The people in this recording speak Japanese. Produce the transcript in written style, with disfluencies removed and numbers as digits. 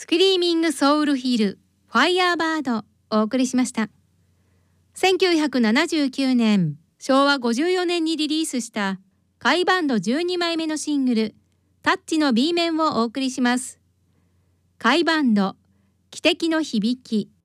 スクリーミングソウルヒルファイヤーバードお送りしました。1979年昭和54年にリリースした甲斐バンド12枚目のシングルタッチの B 面をお送りします。甲斐バンド汽笛の響き。